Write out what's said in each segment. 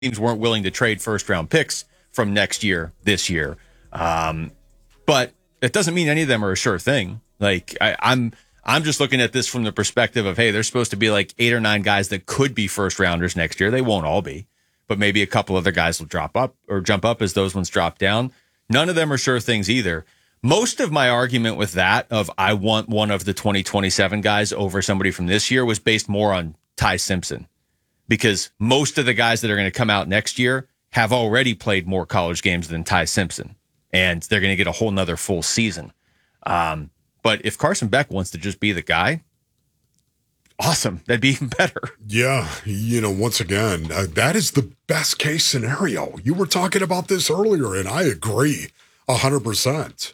teams weren't willing to trade first-round picks from next year, this year. But it doesn't mean any of them are a sure thing. Like, I'm just looking at this from the perspective of, hey, there's supposed to be like 8 or 9 guys that could be first-rounders next year. They won't all be, but maybe a couple other guys will drop up or jump up as those ones drop down. None of them are sure things either. Most of my argument with that of I want one of the 2027 guys over somebody from this year was based more on Ty Simpson, because most of the guys that are going to come out next year have already played more college games than Ty Simpson, and they're going to get a whole nother full season. But if Carson Beck wants to just be the guy, awesome. That'd be even better. Yeah. Once again, that is the best case scenario. You were talking about this earlier, and I agree 100%.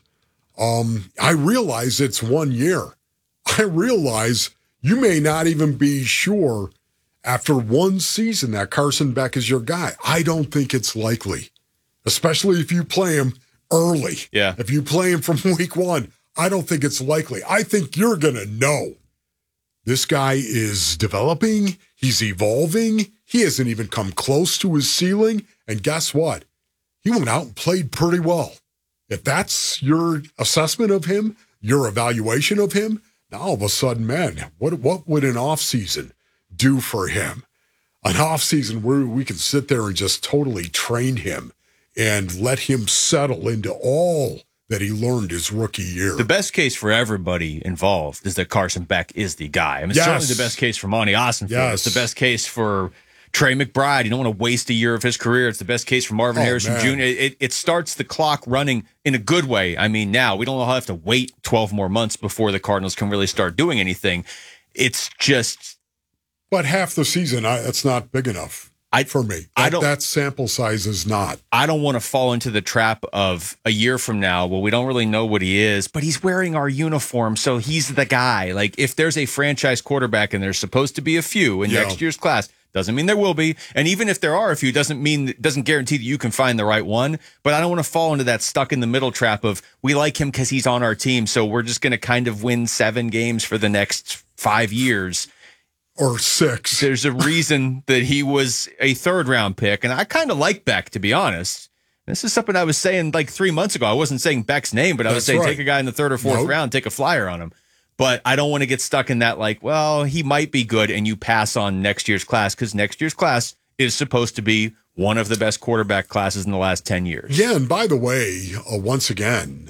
I realize it's 1 year. I realize you may not even be sure after one season that Carson Beck is your guy. I don't think it's likely, especially if you play him early. Yeah. If you play him from week 1, I don't think it's likely. I think you're going to know this guy is developing. He's evolving. He hasn't even come close to his ceiling. And guess what? He went out and played pretty well. If that's your assessment of him, your evaluation of him, now all of a sudden, man, what would an offseason do for him? An offseason where we can sit there and just totally train him and let him settle into all that he learned his rookie year. The best case for everybody involved is that Carson Beck is the guy. I mean, Yes. certainly the best case for Monty Ossenfeld. Yes. It's the best case for Trey McBride. You don't want to waste a year of his career. It's the best case for Marvin Harrison man. Jr. It starts the clock running in a good way. I mean, now we don't have to wait 12 more months before the Cardinals can really start doing anything. It's just... But half the season, that's not big enough for me. That sample size is not. I don't want to fall into the trap of a year from now, well, we don't really know what he is, but he's wearing our uniform, so he's the guy. Like, if there's a franchise quarterback, and there's supposed to be a few in next year's class, doesn't mean there will be. And even if there are a few, doesn't guarantee that you can find the right one. But I don't want to fall into that stuck in the middle trap of we like him because he's on our team, so we're just going to kind of win 7 games for the next 5 years. Or 6. There's a reason that he was a 3rd-round pick, and I kind of like Beck, to be honest. This is something I was saying like 3 months ago. I wasn't saying Beck's name, but I was saying take a guy in the 3rd or 4th round, take a flyer on him. But I don't want to get stuck in that like, well, he might be good, and you pass on next year's class, because next year's class is supposed to be one of the best quarterback classes in the last 10 years. Yeah, and by the way, once again,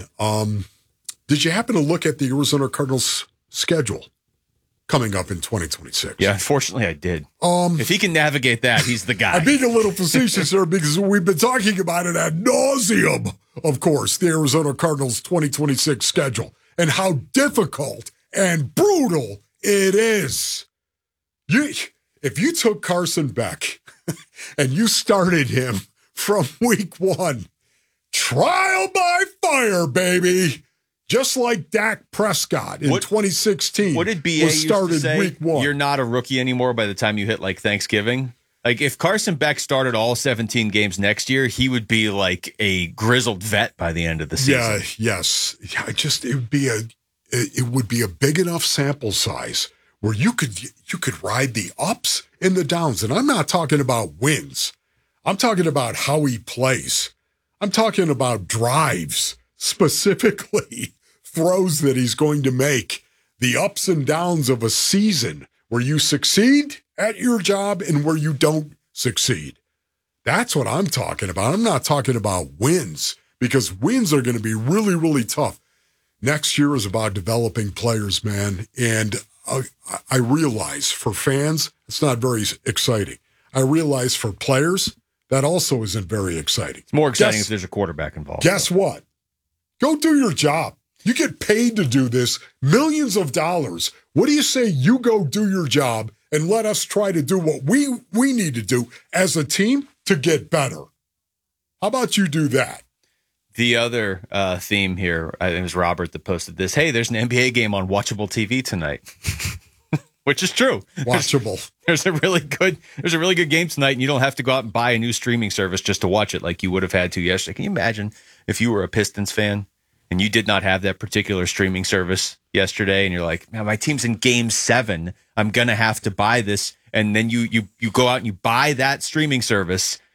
did you happen to look at the Arizona Cardinals schedule coming up in 2026? Yeah, unfortunately I did. If he can navigate that, he's the guy. I'm being a little facetious here because we've been talking about it ad nauseum, of course, the Arizona Cardinals 2026 schedule and how difficult and brutal it is. If you took Carson Beck and you started him from week 1, trial by fire, baby. Just like Dak Prescott in 2016 what did BA was started used to say? week 1. You're not a rookie anymore by the time you hit like Thanksgiving. Like if Carson Beck started all 17 games next year, he would be like a grizzled vet by the end of the season. Yeah, yes. Yeah, it would be a big enough sample size where you could ride the ups and the downs. And I'm not talking about wins. I'm talking about how he plays. I'm talking about drives, specifically throws that he's going to make, the ups and downs of a season where you succeed at your job and where you don't succeed. That's what I'm talking about. I'm not talking about wins, because wins are going to be really, really tough. Next year is about developing players, man. And I realize for fans, it's not very exciting. I realize for players, that also isn't very exciting. It's more exciting if there's a quarterback involved. Guess what? Go do your job. You get paid to do this, millions of dollars. What do you say you go do your job and let us try to do what we need to do as a team to get better? How about you do that? The other theme here, I think it was Robert that posted this. Hey, there's an NBA game on watchable TV tonight, which is true. Watchable. There's a really good game tonight, and you don't have to go out and buy a new streaming service just to watch it like you would have had to yesterday. Can you imagine if you were a Pistons fan and you did not have that particular streaming service yesterday and you're like, man, my team's in game 7. I'm going to have to buy this. And then you go out and you buy that streaming service